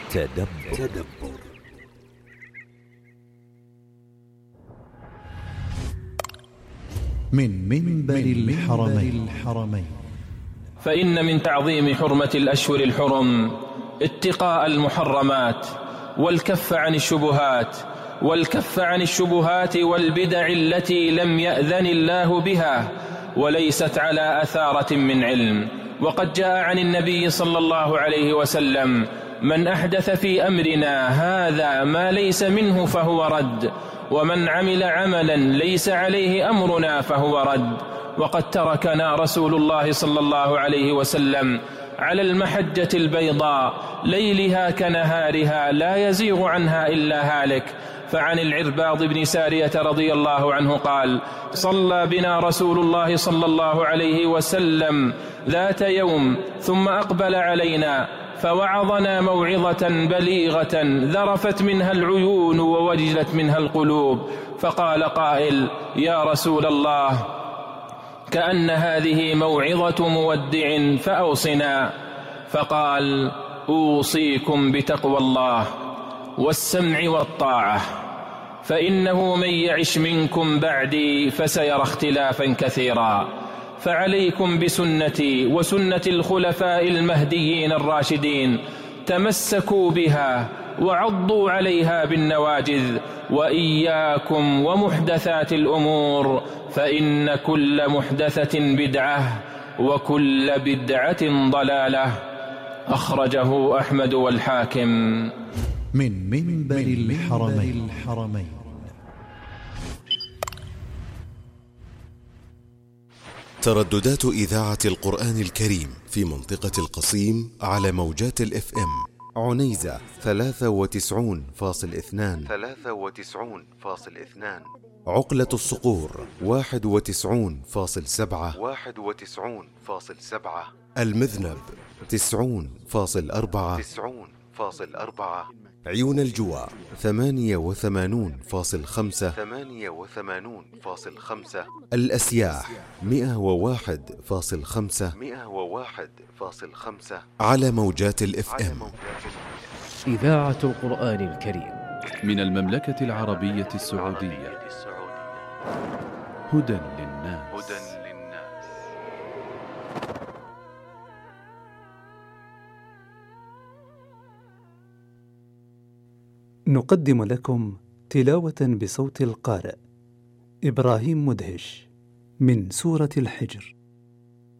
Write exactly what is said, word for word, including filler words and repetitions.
تدبر. تدبر من منبر الحرمين. الحرمين فإن من تعظيم حرمة الأشهر الحرم اتقاء المحرمات والكف عن الشبهات والكف عن الشبهات والبدع التي لم يأذن الله بها وليست على أثارة من علم. وقد جاء عن النبي صلى الله عليه وسلم: من أحدث في أمرنا هذا ما ليس منه فهو رد، ومن عمل عملا ليس عليه أمرنا فهو رد. وقد تركنا رسول الله صلى الله عليه وسلم على المحجة البيضاء ليلها كنهارها لا يزيغ عنها إلا هالك. فعن العرباض بن سارية رضي الله عنه قال: صلى بنا رسول الله صلى الله عليه وسلم ذات يوم ثم أقبل علينا فوعظنا موعظة بليغة ذرفت منها العيون ووجلت منها القلوب. فقال قائل: يا رسول الله، كأن هذه موعظة مودع فأوصنا. فقال: أوصيكم بتقوى الله والسمع والطاعة، فإنه من يعش منكم بعدي فسيرى اختلافا كثيرا، فعليكم بسنتي وسنة الخلفاء المهديين الراشدين، تمسكوا بها وعضوا عليها بالنواجذ، وإياكم ومحدثات الأمور، فإن كل محدثة بدعة وكل بدعة ضلالة. أخرجه أحمد والحاكم. من منبر الحرمين. الحرمين ترددات إذاعة القرآن الكريم في منطقة القصيم على موجات الاف ام: عنيزة ثلاثة وتسعون فاصل اثنان ثلاثة وتسعون فاصل اثنان، عقلة الصقور واحد وتسعون فاصل سبعة واحد وتسعون فاصل سبعة، المذنب تسعون فاصل أربعة تسعون فاصل أربعة، عيون الجوى ثمانية وثمانون فاصل خمسة ثمانية وثمانون فاصل خمسة، الأسياح مئة وواحد فاصل خمسة مئة وواحد فاصل خمسة على موجات الاف ام. إذاعة القرآن الكريم من المملكة العربية السعودية. هدى للناس. هدى للناس. نقدم لكم تلاوة بصوت القارئ إبراهيم مدهش من سورة الحجر.